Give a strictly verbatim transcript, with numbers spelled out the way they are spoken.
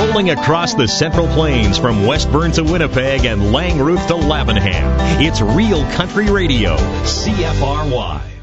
rolling across the Central Plains from Westburn to Winnipeg and Langroof to Lavenham. It's Real Country Radio, C F R Y.